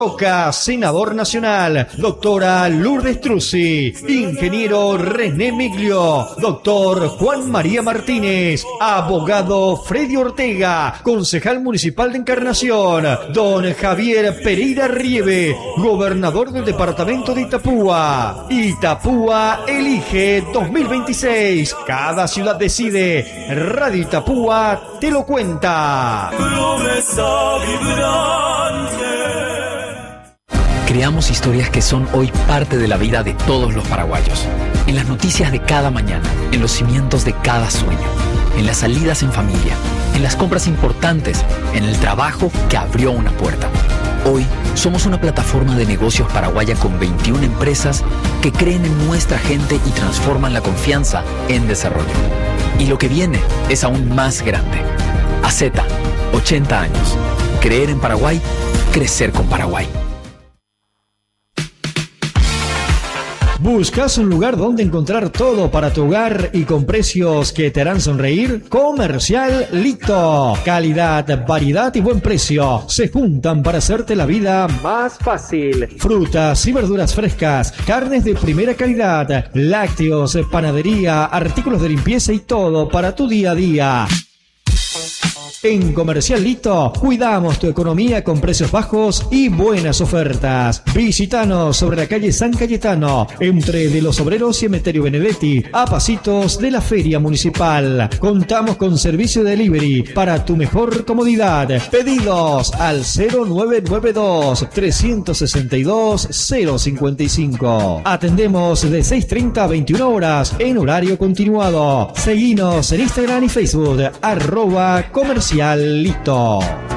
Roca, senador nacional, doctora Lourdes Truzzi, ingeniero René Miglio, doctor Juan María Martínez, abogado Freddy Ortega, concejal municipal de Encarnación, don Javier Pereira Rieve, gobernador del departamento de Itapúa. Itapúa elige 2026. Cada ciudad decide. Radio Itapúa te lo cuenta. Promesa vibrante. Creamos historias que son hoy parte de la vida de todos los paraguayos. En las noticias de cada mañana, en los cimientos de cada sueño, en las salidas en familia, en las compras importantes, en el trabajo que abrió una puerta. Hoy somos una plataforma de negocios paraguaya con 21 empresas que creen en nuestra gente y transforman la confianza en desarrollo. Y lo que viene es aún más grande. AZ, 80 años. Creer en Paraguay, crecer con Paraguay. ¿Buscas un lugar donde encontrar todo para tu hogar y con precios que te harán sonreír? Comercial Lito. Calidad, variedad y buen precio se juntan para hacerte la vida más fácil. Frutas y verduras frescas, carnes de primera calidad, lácteos, panadería, artículos de limpieza y todo para tu día a día. En Comercial Lito cuidamos tu economía con precios bajos y buenas ofertas. Visítanos sobre la calle San Cayetano, entre de los Obreros y Emeterio Benedetti, a pasitos de la Feria Municipal. Contamos con servicio de delivery para tu mejor comodidad. Pedidos al 0992-362-055. Atendemos de 6:30 a 21 horas en horario continuado. Seguinos en Instagram y Facebook, @Comercial Lito.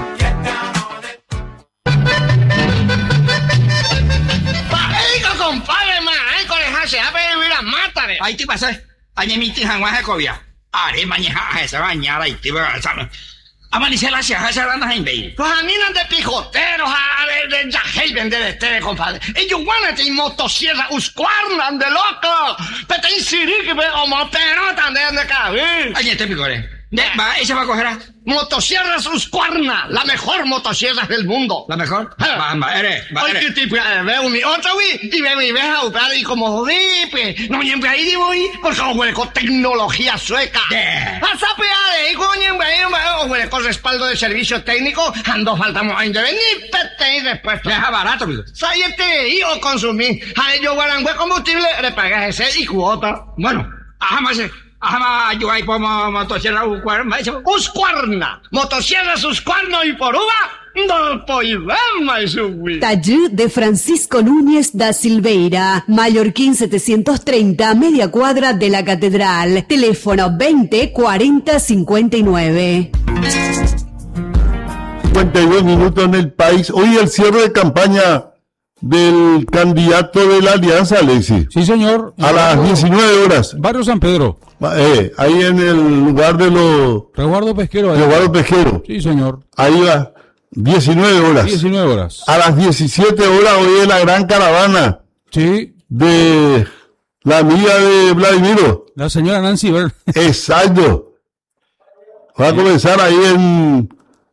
Compadre, se va a pedir las mátales. Ahí te pasa. Añe mi tija, guaje cobia. Are, mañana, esa bañada y te va a saber. Amanecer la ciudad, esa banda en Bay. Los aminan de pijoteros, de yajel vender este, compadre. Ellos van a motosierra, uscuarnan de loco. Pero te insiri que me como perota de cabir. Añe te picore. Va, ella va a coger a motosierras Husqvarna, la mejor motosierra del mundo. ¿La mejor? Va, eres. Qué tipo, veo mi otra, güey, y veo mi vieja, y como dipe. No, siempre ahí digo, porque como con tecnología sueca. A sapear, y coño, con respaldo de servicio técnico, ando faltamos a intervenir, pete y después. Deja barato, amigo. Sayete, y o consumir. A ello, guarangüe combustible, le pagas ese y cuota. Bueno, más. Yo ahí como motosierra Husqvarna. Motosierras Husqvarna y por uva. No podemos subir. Taller de Francisco Núñez da Silveira. Mallorquín 730, media cuadra de la Catedral. Teléfono 20 40 59. 52 minutos en el país. Hoy el cierre de campaña del candidato de la Alianza, Alexis. Sí, señor. A las 19 horas. Barrio San Pedro. Ahí en el lugar de los... Resguardo pesquero. Resguardo pesquero. Sí, señor. Ahí va. 19 horas. 19 horas. A las 17 horas hoy es la gran caravana. Sí. De la amiga de Vladimiro. La señora Nancy Ver. Exacto. Va a comenzar ahí en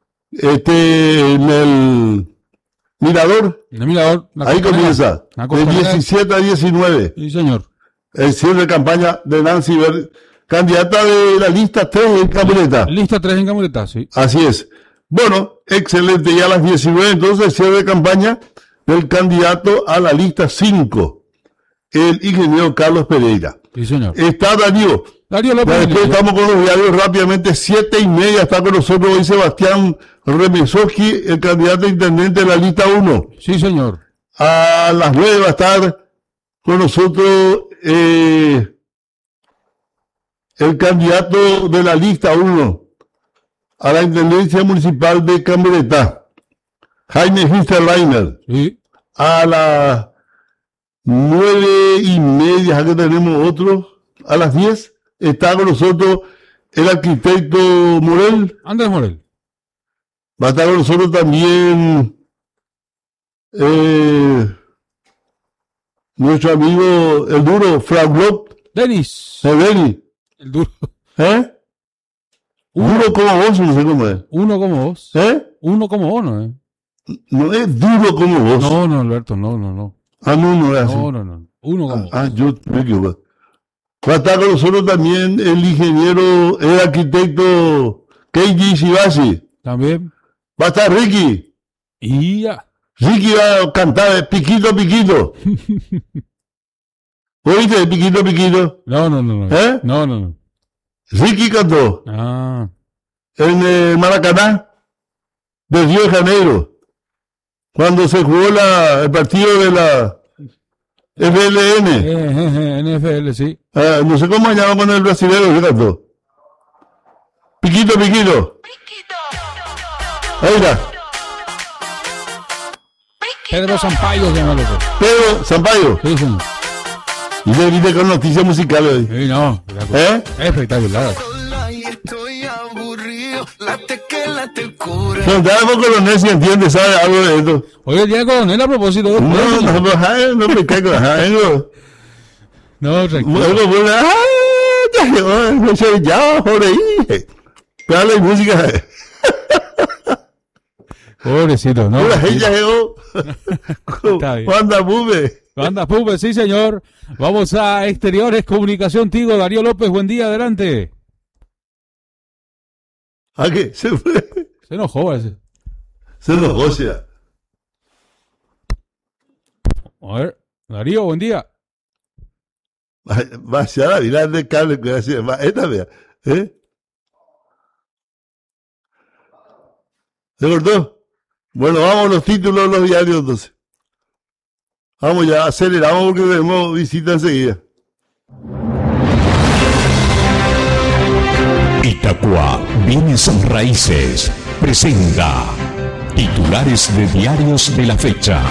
el Mirador. En el Mirador. Ahí comienza. De 17 a 19. Sí, señor. El cierre de campaña de Nancy Ver, candidata de la lista 3 en Camureta. Lista 3 en Camureta, sí. Así es. Bueno, excelente. Ya a las 19, entonces, el cierre de campaña del candidato a la lista 5, el ingeniero Carlos Pereira. Sí, señor. Está Darío. Darío López. Después estamos con los diarios rápidamente. 7:30 está con nosotros hoy Sebastián Remesoski, el candidato a intendente de la lista 1. Sí, señor. A las 9 va a estar con nosotros el candidato de la lista 1 a la Intendencia Municipal de Cambreta, Jaime Hinterleiner. Sí. A las 9:30, aquí tenemos otro. A las 10 está con nosotros el arquitecto Morel. Andrés Morel. Va a estar con nosotros también nuestro amigo el duro, Fraglop. Denis. Denis. El duro. Uno como vos, no sé cómo es. Uno como vos. Uno como vos, ¿no? No es duro como vos. No, no, Alberto, no. Ah, no es así. No. Uno como. Yo me equivoco. Va a estar con nosotros también el ingeniero, el arquitecto Keiji Shibasi. También. Va a estar Ricky. Y ya. Ricky va a cantar Piquito, Piquito. ¿Oíste? Piquito, Piquito. No. ¿Eh? No. Ricky cantó Ah. en el Maracaná de Río de Janeiro, cuando se jugó el partido de la FLN. NFL, sí. No sé cómo se llama con el brasileño que cantó. Piquito, Piquito. Ahí está. Pedro Sampaio se llama loco. Pedro Sampaio. Sí, sí. Y le vine con noticias musicales hoy. Sí, no. Espectacular. Preguntaba por Coronel si entiende, sabe algo de esto. Oye, el día coronel a propósito. No me caigo. No, tranquilo. Luego vuelve, ya llegó, no sé, ya, por ahí. Dale música. Pobrecito, ¿no? Por ahí ya llegó. Está bien. Banda Bube. Banda Pube, sí, señor. Vamos a Exteriores Comunicación Tigo. Darío López, buen día, adelante. ¿A qué? Se fue. Se enojó ese. Se enojó, o sea. A ver, Darío, buen día. Va a ser a mirar de cable que así. Esta vea. ¿Se cortó? Bueno, vamos a los títulos de los diarios entonces. Vamos ya, aceleramos porque tenemos visita enseguida. Itacua Bienes Raíces presenta titulares de diarios de la fecha.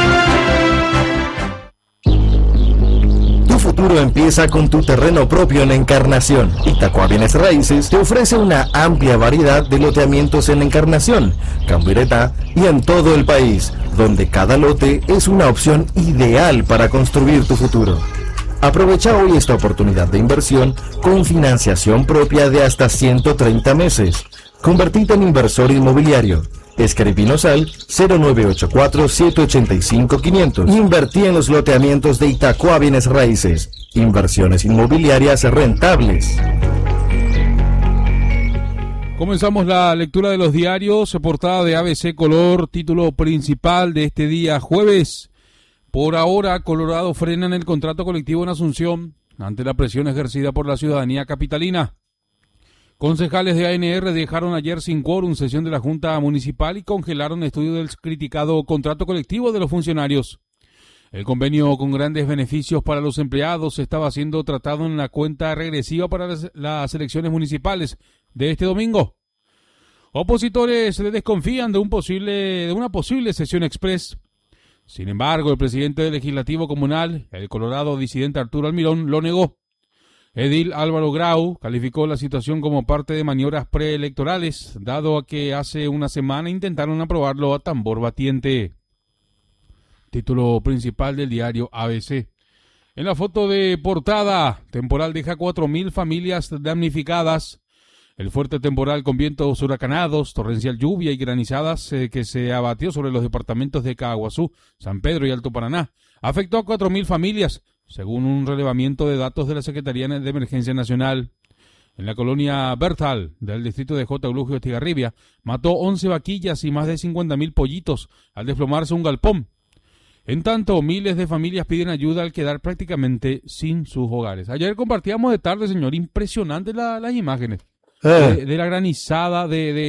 Tu futuro empieza con tu terreno propio en Encarnación. Itacua Bienes Raíces te ofrece una amplia variedad de loteamientos en Encarnación, Cambuireta y en todo el país, donde cada lote es una opción ideal para construir tu futuro. Aprovecha hoy esta oportunidad de inversión con financiación propia de hasta 130 meses. Convertite en inversor inmobiliario. Escribinos al 0984-785-500. Invertí en los loteamientos de Itacua Bienes Raíces. Inversiones inmobiliarias rentables. Comenzamos la lectura de los diarios, portada de ABC Color, título principal de este día jueves. Por ahora, Colorado frena en el contrato colectivo en Asunción ante la presión ejercida por la ciudadanía capitalina. Concejales de ANR dejaron ayer sin quórum sesión de la Junta Municipal y congelaron estudio del criticado contrato colectivo de los funcionarios. El convenio con grandes beneficios para los empleados estaba siendo tratado en la cuenta regresiva para las elecciones municipales de este domingo. Opositores desconfían de una posible sesión express. Sin embargo, el presidente del Legislativo Comunal, el colorado disidente Arturo Almirón, lo negó. Edil Álvaro Grau calificó la situación como parte de maniobras preelectorales, dado a que hace una semana intentaron aprobarlo a tambor batiente. Título principal del diario ABC. En la foto de portada, temporal deja 4.000 familias damnificadas. El fuerte temporal con vientos huracanados, torrencial lluvia y granizadas que se abatió sobre los departamentos de Caaguazú, San Pedro y Alto Paraná afectó a 4.000 familias, según un relevamiento de datos de la Secretaría de Emergencia Nacional. En la colonia Bertal del distrito de J. Eulogio Estigarribia, mató 11 vaquillas y más de 50.000 pollitos al desplomarse un galpón. En tanto, miles de familias piden ayuda al quedar prácticamente sin sus hogares. Ayer compartíamos de tarde, señor, impresionante las imágenes. De la granizada de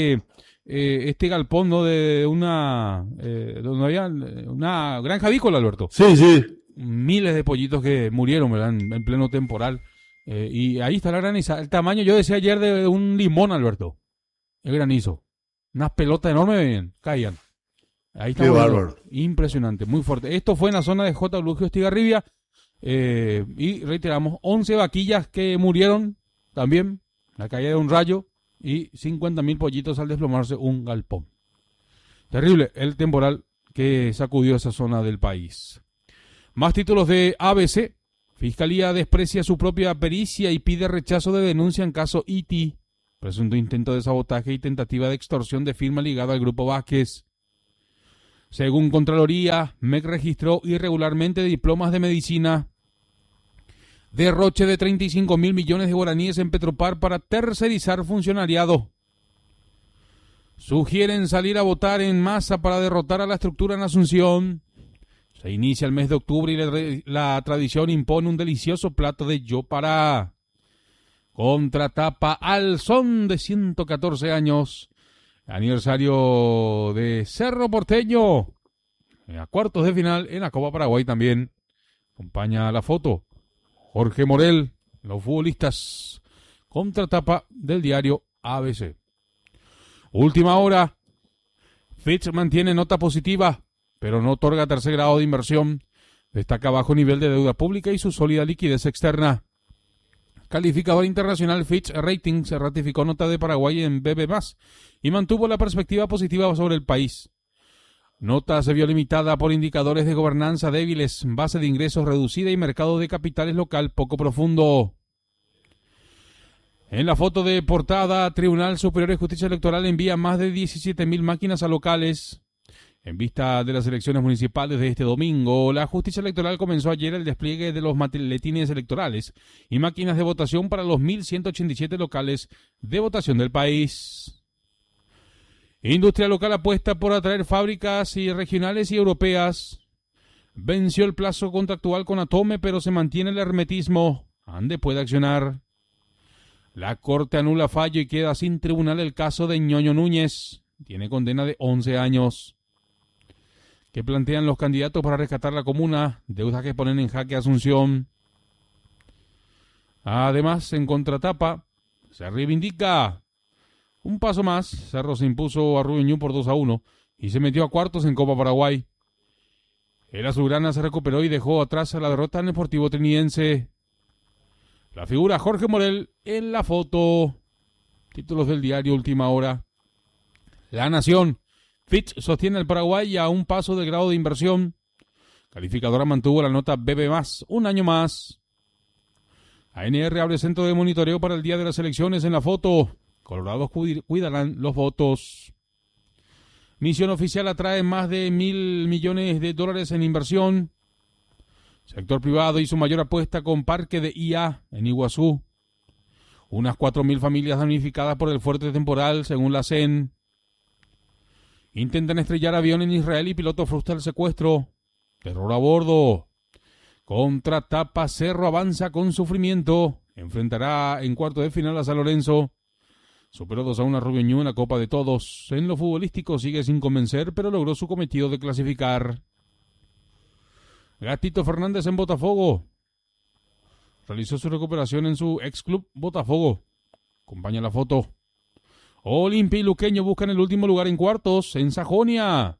este galpón, ¿no? De una donde había una granja avícola, Alberto. Sí. Miles de pollitos que murieron, ¿verdad? En pleno temporal. Y ahí está la granizada. El tamaño, yo decía ayer, de un limón, Alberto. El granizo. Unas pelotas enormes caían. Ahí está. Qué bárbaro. Impresionante, muy fuerte. Esto fue en la zona de J. Eulogio Estigarribia. Y reiteramos, 11 vaquillas que murieron también. La caída de un rayo y 50.000 pollitos al desplomarse un galpón. Terrible el temporal que sacudió esa zona del país. Más títulos de ABC. Fiscalía desprecia su propia pericia y pide rechazo de denuncia en caso IT. Presunto intento de sabotaje y tentativa de extorsión de firma ligada al Grupo Vázquez. Según Contraloría, MEC registró irregularmente diplomas de medicina. Derroche de 35.000 millones de guaraníes en Petropar para tercerizar funcionariado. Sugieren salir a votar en masa para derrotar a la estructura en Asunción. Se inicia el mes de octubre y la tradición impone un delicioso plato de yopará. Contratapa al son de 114 años. Aniversario de Cerro Porteño. A cuartos de final en la Copa Paraguay también. Acompaña la foto Jorge Morel, los futbolistas. Contratapa del diario ABC. Última hora. Fitch mantiene nota positiva, pero no otorga tercer grado de inversión. Destaca bajo nivel de deuda pública y su sólida liquidez externa. Calificador internacional Fitch Ratings ratificó nota de Paraguay en BB+, y mantuvo la perspectiva positiva sobre el país. Nota se vio limitada por indicadores de gobernanza débiles, base de ingresos reducida y mercado de capitales local poco profundo. En la foto de portada, Tribunal Superior de Justicia Electoral envía más de 17.000 máquinas a locales. En vista de las elecciones municipales de este domingo, la justicia electoral comenzó ayer el despliegue de los maletines electorales y máquinas de votación para los 1.187 locales de votación del país. Industria local apuesta por atraer fábricas regionales y europeas. Venció el plazo contractual con Atome, pero se mantiene el hermetismo. Ande puede accionar. La Corte anula fallo y queda sin tribunal el caso de Ñoño Núñez. Tiene condena de 11 años. ¿Qué plantean los candidatos para rescatar la comuna? Deudas que ponen en jaque Asunción. Además, en contratapa, se reivindica. Un paso más, Cerro se impuso a Rubio Ñu por 2-1 y se metió a cuartos en Copa Paraguay. El azulgrana se recuperó y dejó atrás a la derrota en el Deportivo Trinidense. La figura Jorge Morel en la foto. Títulos del diario Última Hora. La Nación. Fitch sostiene al Paraguay a un paso del grado de inversión. Calificadora mantuvo la nota BB+, un año más. ANR abre centro de monitoreo para el día de las elecciones en la foto. Colorados cuidarán los votos. Misión oficial atrae más de 1.000 millones de dólares en inversión. Sector privado hizo mayor apuesta con parque de IA en Iguazú. Unas 4.000 familias damnificadas por el fuerte temporal, según la CEN. Intentan estrellar avión en Israel y piloto frustra el secuestro. Terror a bordo. Contratapa Cerro avanza con sufrimiento. Enfrentará en cuarto de final a San Lorenzo. Superó 2-1 a Rubio Ñu en la Copa de Todos. En lo futbolístico sigue sin convencer, pero logró su cometido de clasificar. Gatito Fernández en Botafogo. Realizó su recuperación en su ex club Botafogo. Acompaña la foto. Olimpia y Luqueño buscan el último lugar en cuartos en Sajonia.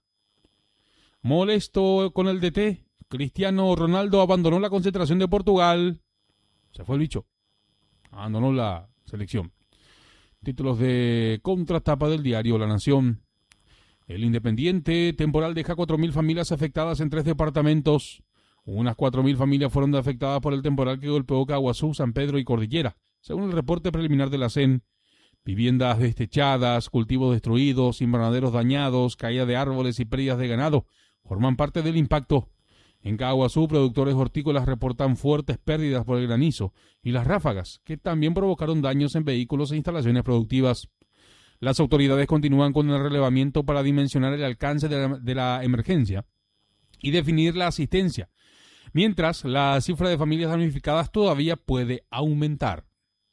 Molesto con el DT. Cristiano Ronaldo abandonó la concentración de Portugal. Se fue el bicho. Abandonó la selección. Títulos de contratapa del diario La Nación. El Independiente temporal deja 4.000 familias afectadas en 3 departamentos. Unas 4.000 familias fueron afectadas por el temporal que golpeó Caguazú, San Pedro y Cordillera, según el reporte preliminar de la CEN. Viviendas destechadas, cultivos destruidos, invernaderos dañados, caída de árboles y pérdidas de ganado forman parte del impacto. En Caguazú, productores hortícolas reportan fuertes pérdidas por el granizo y las ráfagas, que también provocaron daños en vehículos e instalaciones productivas. Las autoridades continúan con el relevamiento para dimensionar el alcance de la emergencia y definir la asistencia, mientras la cifra de familias damnificadas todavía puede aumentar.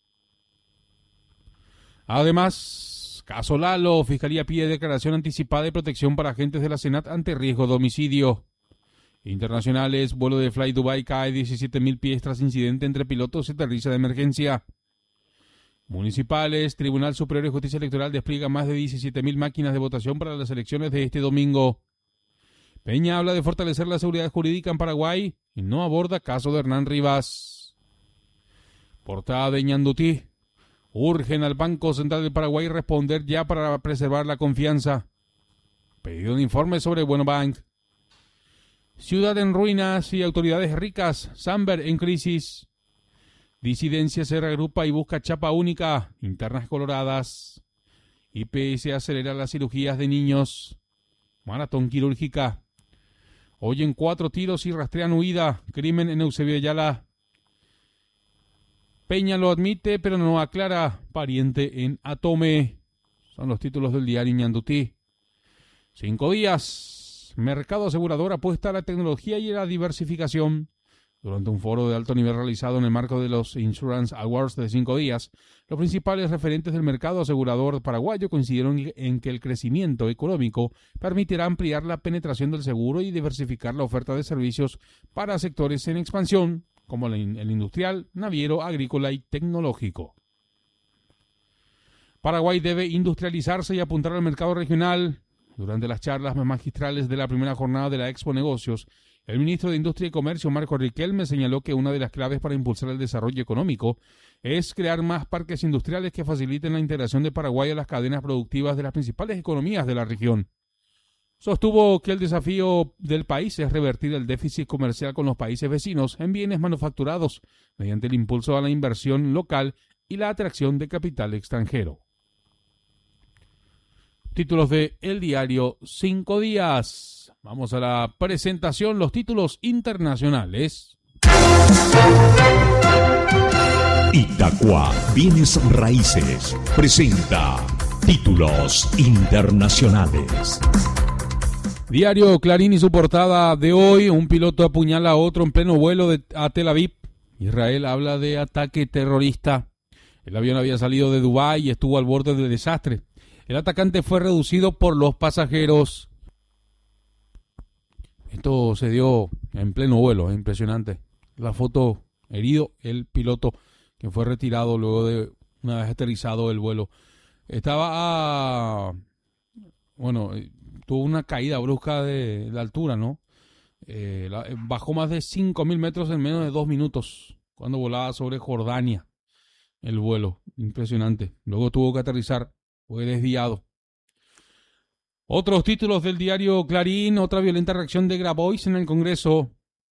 Además, caso Lalo, Fiscalía pide declaración anticipada de protección para agentes de la Senat ante riesgo de homicidio. Internacionales, vuelo de Fly Dubai cae 17.000 pies tras incidente entre pilotos y aterriza de emergencia. Municipales, Tribunal Superior de Justicia Electoral despliega más de 17.000 máquinas de votación para las elecciones de este domingo. Peña habla de fortalecer la seguridad jurídica en Paraguay y no aborda caso de Hernán Rivas. Portada de Ñandutí. Urgen al Banco Central del Paraguay responder ya para preservar la confianza. Pedido de informe sobre Bueno Bank. Ciudad en ruinas y autoridades ricas. Samber en crisis. Disidencia se reagrupa y busca chapa única. Internas coloradas. IPS acelera las cirugías de niños. Maratón quirúrgica. Oyen 4 tiros y rastrean huida. Crimen en Eusebio Ayala. Peña lo admite, pero no aclara. Pariente en Atome. Son los títulos del diario Ñandutí. 5 días. Mercado asegurador apuesta a la tecnología y a la diversificación. Durante un foro de alto nivel realizado en el marco de los Insurance Awards de 5 días, los principales referentes del mercado asegurador paraguayo coincidieron en que el crecimiento económico permitirá ampliar la penetración del seguro y diversificar la oferta de servicios para sectores en expansión, como el industrial, naviero, agrícola y tecnológico. Paraguay debe industrializarse y apuntar al mercado regional. Durante las charlas magistrales de la primera jornada de la Expo Negocios, el ministro de Industria y Comercio, Marco Riquelme, señaló que una de las claves para impulsar el desarrollo económico es crear más parques industriales que faciliten la integración de Paraguay a las cadenas productivas de las principales economías de la región. Sostuvo que el desafío del país es revertir el déficit comercial con los países vecinos en bienes manufacturados mediante el impulso a la inversión local y la atracción de capital extranjero. Títulos de El Diario 5 Días. Vamos a la presentación, los títulos internacionales. Itacua Bienes Raíces presenta títulos internacionales. Diario Clarín y su portada de hoy: un piloto apuñala a otro en pleno vuelo a Tel Aviv. Israel habla de ataque terrorista. El avión había salido de Dubái y estuvo al borde del desastre. El atacante fue reducido por los pasajeros. Esto se dio en pleno vuelo, es impresionante. La foto, herido el piloto que fue retirado luego de una vez aterrizado el vuelo. Tuvo una caída brusca de altura, ¿no? Bajó más de 5.000 metros en menos de 2 minutos cuando volaba sobre Jordania el vuelo. Impresionante. Luego tuvo que aterrizar, fue desviado. Otros títulos del diario Clarín: otra violenta reacción de Grabois en el Congreso.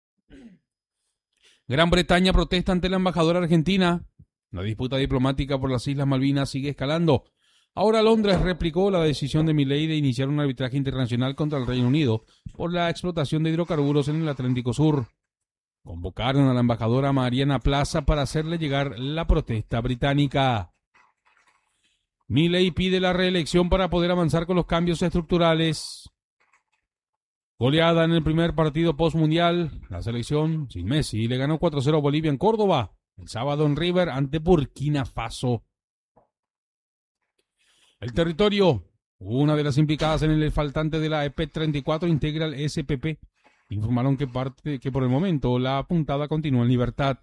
Gran Bretaña protesta ante la embajadora argentina. La disputa diplomática por las Islas Malvinas sigue escalando. Ahora Londres replicó la decisión de Milei de iniciar un arbitraje internacional contra el Reino Unido por la explotación de hidrocarburos en el Atlántico Sur. Convocaron a la embajadora Mariana Plaza para hacerle llegar la protesta británica. Milei pide la reelección para poder avanzar con los cambios estructurales. Goleada en el primer partido postmundial. La selección, sin Messi, le ganó 4-0 a Bolivia en Córdoba el sábado en River ante Burkina Faso. El Territorio: una de las implicadas en el faltante de la EP34 integra el SPP. Informaron que por el momento la apuntada continúa en libertad.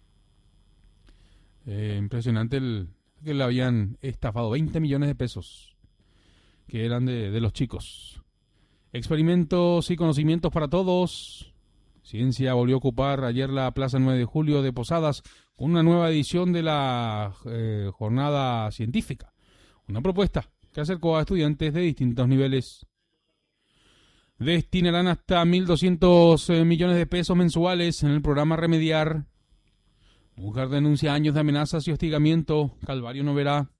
Impresionante que le habían estafado 20 millones de pesos que eran de los chicos. Experimentos y conocimientos para todos. Ciencia volvió a ocupar ayer la Plaza 9 de Julio de Posadas con una nueva edición de la jornada científica. Una propuesta que acercó a estudiantes de distintos niveles. Destinarán hasta 1.200 millones de pesos mensuales en el programa Remediar. Mujer denuncia años de amenazas y hostigamiento. Calvario no verá.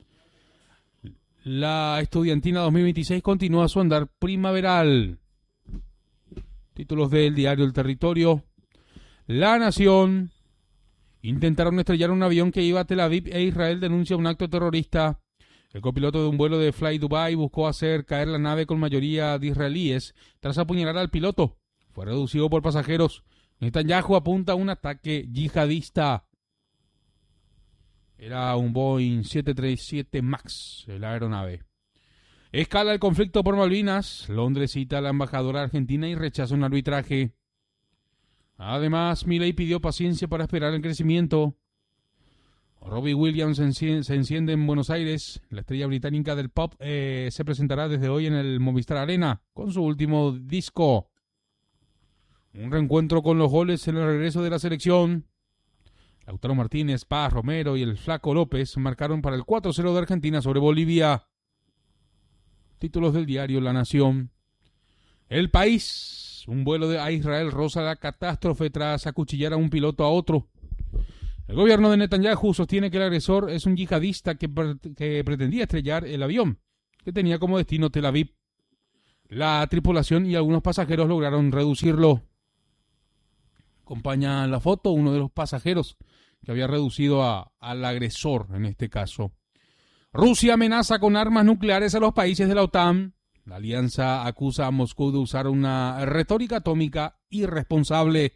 La estudiantina 2026 continúa su andar primaveral. Títulos del diario El Territorio. La Nación. Intentaron estrellar un avión que iba a Tel Aviv e Israel denuncia un acto terrorista. El copiloto de un vuelo de Fly Dubai buscó hacer caer la nave con mayoría de israelíes tras apuñalar al piloto. Fue reducido por pasajeros. Netanyahu apunta a un ataque yihadista. Era un Boeing 737 MAX, la aeronave. Escala el conflicto por Malvinas. Londres cita a la embajadora argentina y rechaza un arbitraje. Además, Milei pidió paciencia para esperar el crecimiento. Robbie Williams se enciende en Buenos Aires. La estrella británica del pop se presentará desde hoy en el Movistar Arena con su último disco. Un reencuentro con los goles en el regreso de la selección. Lautaro Martínez, Paz, Romero y el Flaco López marcaron para el 4-0 de Argentina sobre Bolivia. Títulos del diario La Nación. El País. Un vuelo a Israel roza la catástrofe tras acuchillar a un piloto a otro. El gobierno de Netanyahu sostiene que el agresor es un yihadista que pretendía estrellar el avión, que tenía como destino Tel Aviv. La tripulación y algunos pasajeros lograron reducirlo. Acompaña la foto uno de los pasajeros que había reducido al agresor en este caso. Rusia amenaza con armas nucleares a los países de la OTAN. La alianza acusa a Moscú de usar una retórica atómica irresponsable.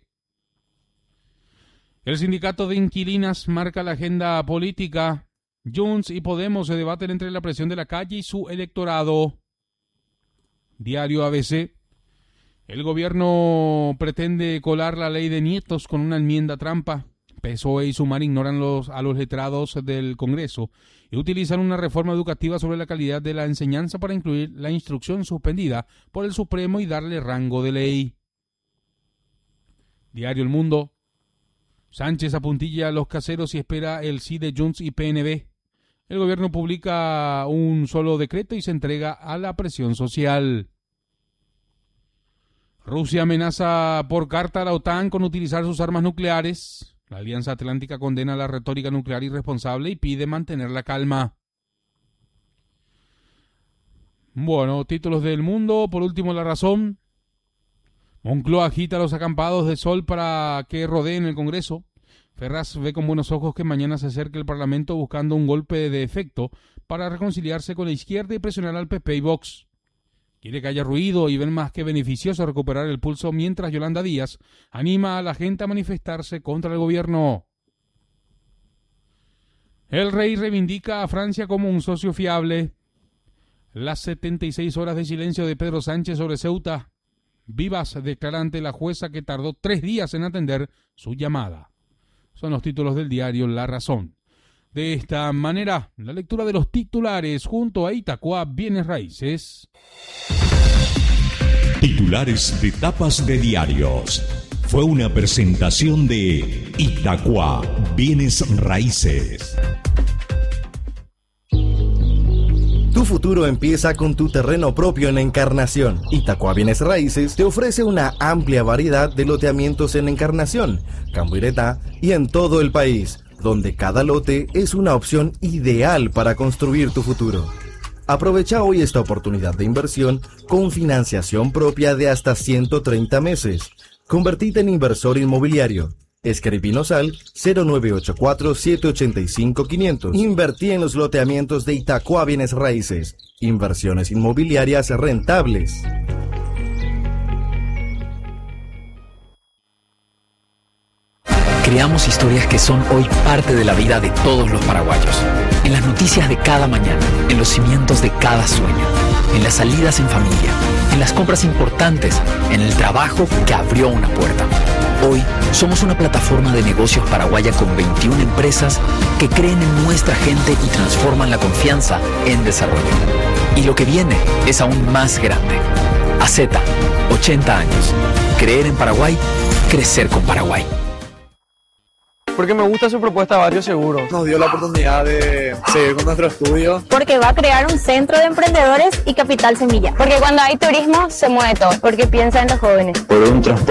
El sindicato de inquilinas marca la agenda política. Junts y Podemos se debaten entre la presión de la calle y su electorado. Diario ABC. El gobierno pretende colar la ley de nietos con una enmienda trampa. PSOE y Sumar ignoran a los letrados del Congreso y utilizan una reforma educativa sobre la calidad de la enseñanza para incluir la instrucción suspendida por el Supremo y darle rango de ley. Diario El Mundo. Sánchez apuntilla a los caseros y espera el sí de Junts y PNV. El gobierno publica un solo decreto y se entrega a la presión social. Rusia amenaza por carta a la OTAN con utilizar sus armas nucleares. La Alianza Atlántica condena la retórica nuclear irresponsable y pide mantener la calma. Bueno, títulos del Mundo. Por último, La Razón. Moncloa agita los acampados de sol para que rodeen el Congreso. Ferraz ve con buenos ojos que mañana se acerque el Parlamento buscando un golpe de efecto para reconciliarse con la izquierda y presionar al PP y Vox. Quiere que haya ruido y ven más que beneficioso recuperar el pulso mientras Yolanda Díaz anima a la gente a manifestarse contra el gobierno. El rey reivindica a Francia como un socio fiable. Las 76 horas de silencio de Pedro Sánchez sobre Ceuta. Vivas declara ante la jueza que tardó 3 días en atender su llamada. Son los títulos del diario La Razón. De esta manera, la lectura de los titulares junto a Itacua Bienes Raíces. Titulares de tapas de diarios. Fue una presentación de Itacua Bienes Raíces. Tu futuro empieza con tu terreno propio en Encarnación. Itacua Bienes Raíces te ofrece una amplia variedad de loteamientos en Encarnación, Cambuireta y en todo el país, donde cada lote es una opción ideal para construir tu futuro. Aprovecha hoy esta oportunidad de inversión con financiación propia de hasta 130 meses. Convertite en inversor inmobiliario. Escribinos al 0984-785-500. Invertí en los loteamientos de Itacua Bienes Raíces. Inversiones inmobiliarias rentables. Creamos historias que son hoy parte de la vida de todos los paraguayos. En las noticias de cada mañana, en los cimientos de cada sueño, en las salidas en familia, en las compras importantes, en el trabajo que abrió una puerta. Hoy somos una plataforma de negocios paraguaya con 21 empresas que creen en nuestra gente y transforman la confianza en desarrollo. Y lo que viene es aún más grande. AZ, 80 años. Creer en Paraguay, crecer con Paraguay. Porque me gusta su propuesta de Barrio Seguro. Nos dio la oportunidad de seguir con nuestro estudio. Porque va a crear un centro de emprendedores y capital semilla. Porque cuando hay turismo se mueve todo. Porque piensa en los jóvenes. Por un transporte